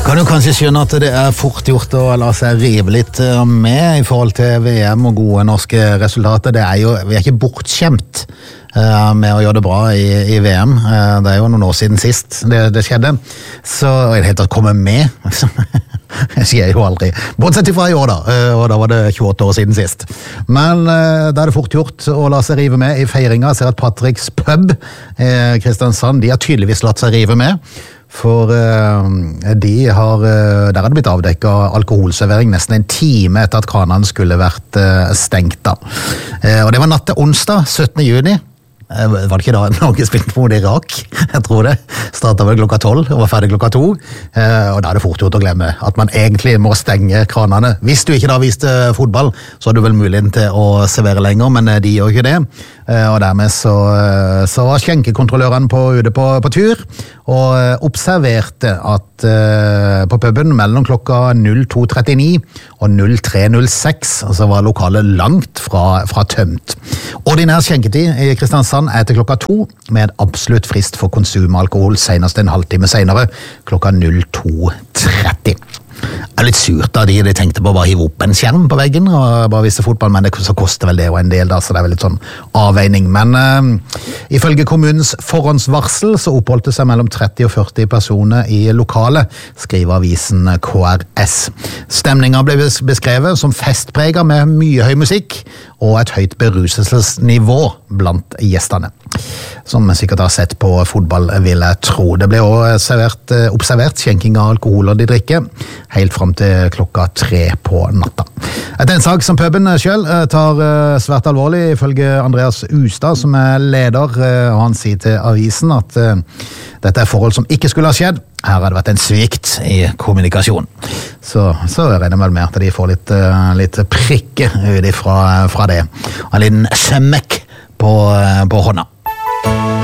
Kan du kanskje skjønne at det fort gjort å la seg rive litt med I forhold til VM og gode norske resultater. Vi ikke bortskjemt med å gjøre det bra I VM. Det jo noen år siden sist det skjedde. Så I det hele tatt komme med. Jeg sier jo aldri. Bortsett fra I år da, og da var det 28 år siden sist. Men da det fort gjort å la seg rive med I feiringa. Jeg ser at Patricks pub I Kristiansand, de har tydeligvis latt seg rive med. For der hadde det blitt avdekket alkoholservering nesten en time etter at kranene skulle vært stengt da. Og det var natt til onsdag, 17. juni. Var det ikke da Norge spilte mot Irak? Jeg tror det. Startet vel klokka 12 og var ferdig klokka 2. Og da det fort gjort å glemme at man egentlig må stenge kranene. Hvis du ikke da viste fotball, så hadde du vel muligheten til å servere lenger, men de gjør ikke det. Og dermed så var skjenkekontrollørene ute på tur, og observerte at på puben mellom klokka 02.39 og 03.06 altså var lokalet langt fra tømt. Ordinær skjenketid I Kristiansand til klokka 2 med absolutt frist for konsum av alkohol senest en halvtime senere klokka 02.30. Det litt surt da de tenkte på å bare hive opp en skjerm på veggen og bare vise fotball, men så koster vel det jo en del da, så det vel litt sånn avveining. Men ifølge kommunens forhåndsvarsel så oppholdt det seg mellom 30 og 40 personer I lokalet, skriver avisen KRS. Stemningen ble beskrevet som festpreget med mye høy musikk og et høyt beruselsesnivå blant gjestene. Som sikkert har sett på fotball, vil jeg tro. Det ble også observert skjenking av alkoholholdig drikke helt frem til klokka 3 på natta. Etter en sak som puben selv tar svært alvorlig, ifølge Andreas Ustad, som leder, og han sier til avisen at dette forhold som ikke skulle ha skjedd. Her har det vært en svikt I kommunikasjon. Så regner jeg vel med at de får litt prikke ut fra det. En liten smekk på hånda.